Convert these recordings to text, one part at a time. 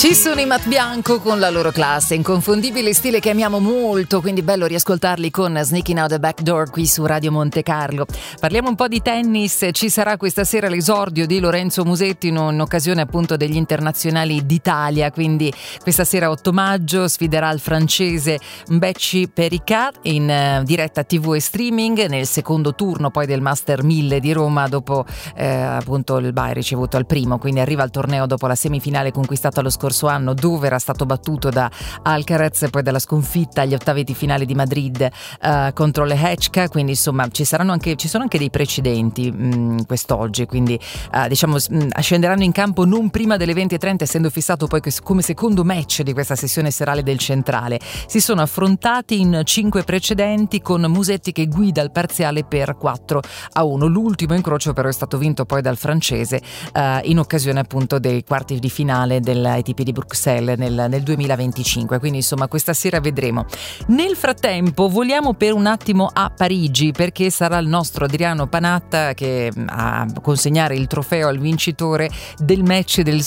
Ci sono i Matt Bianco con la loro classe, inconfondibile stile che amiamo molto, quindi bello riascoltarli con Sneaking Out the Back Door qui su Radio Monte Carlo. Parliamo un po' di tennis, ci sarà questa sera l'esordio di Lorenzo Musetti in occasione appunto degli internazionali d'Italia, quindi questa sera 8 maggio sfiderà il francese Mbecci Pericat in diretta TV e streaming nel secondo turno poi del Master 1000 di Roma dopo appunto il bye ricevuto al primo, quindi arriva al torneo dopo la semifinale conquistata lo scorso anno dove era stato battuto da Alcaraz e poi dalla sconfitta agli ottavi di finale di Madrid contro Lehečka, quindi insomma ci sono anche dei precedenti quest'oggi, quindi diciamo scenderanno in campo non prima delle 20:30 essendo fissato poi come secondo match di questa sessione serale del centrale. Si sono affrontati in 5 precedenti con Musetti che guida il parziale per 4-1. L'ultimo incrocio però è stato vinto poi dal francese in occasione appunto dei quarti di finale dell'ATP di Bruxelles nel 2025, quindi insomma questa sera vedremo. Nel frattempo voliamo per un attimo a Parigi perché sarà il nostro Adriano Panatta che a consegnare il trofeo al vincitore del match del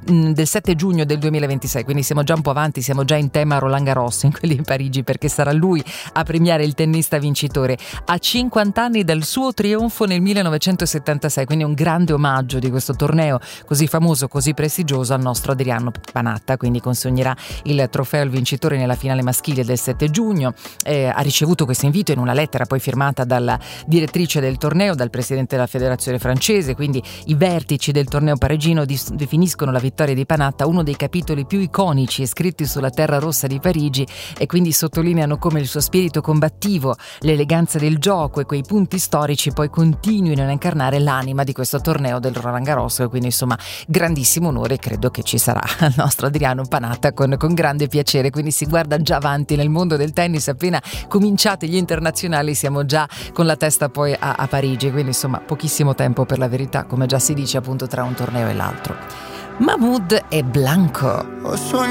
7 giugno del 2026, quindi siamo già un po' avanti, siamo già in tema Roland Garros in quelli di Parigi perché sarà lui a premiare il tennista vincitore a 50 anni dal suo trionfo nel 1976, quindi un grande omaggio di questo torneo così famoso, così prestigioso al nostro Adriano Panatta, quindi consegnerà il trofeo al vincitore nella finale maschile del 7 giugno. Ha ricevuto questo invito in una lettera poi firmata dalla direttrice del torneo, dal presidente della federazione francese, quindi i vertici del torneo parigino definiscono la vittoria di Panatta uno dei capitoli più iconici scritti sulla terra rossa di Parigi e quindi sottolineano come il suo spirito combattivo, l'eleganza del gioco e quei punti storici poi continuino a incarnare l'anima di questo torneo del Roland Garros, quindi insomma grandissimo onore, credo che ci sarà il nostro Adriano Panatta con grande piacere, quindi si guarda già avanti nel mondo del tennis, appena cominciati gli internazionali siamo già con la testa poi a Parigi, quindi insomma pochissimo tempo per la verità, come già si dice appunto tra un torneo e l'altro. Mahmood e Blanco.